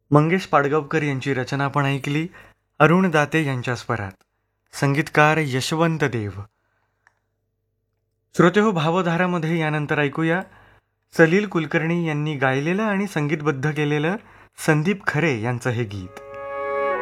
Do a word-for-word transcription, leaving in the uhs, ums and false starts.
मंगेश पाडगावकर यांची रचना आपण ऐकली. अरुण दाते यांच्या स्वरात. संगीतकार यशवंत देव. श्रोतेहो, भावधारामध्ये यानंतर ऐकूया सलील कुलकर्णी यांनी गायलेलं आणि संगीतबद्ध केलेलं संदीप खरे यांचं हे गीत.